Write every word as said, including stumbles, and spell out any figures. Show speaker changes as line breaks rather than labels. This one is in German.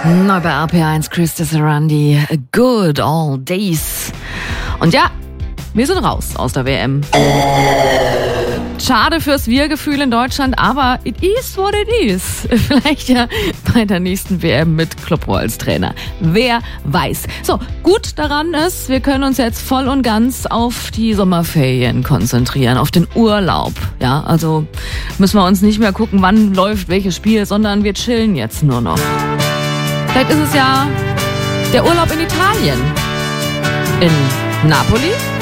Neu bei A P eins, Christa Sarandi, Good Old Days. Und ja, wir sind raus aus der W M. Schade fürs Wir-Gefühl in Deutschland, aber it is what it is. Vielleicht ja bei der nächsten W M mit Kloppo als Trainer. Wer weiß. So, gut daran ist, wir können uns jetzt voll und ganz auf die Sommerferien konzentrieren, auf den Urlaub. Ja, also müssen wir uns nicht mehr gucken, wann läuft welches Spiel, sondern wir chillen jetzt nur noch. Vielleicht ist es ja der Urlaub in Italien. In Napoli?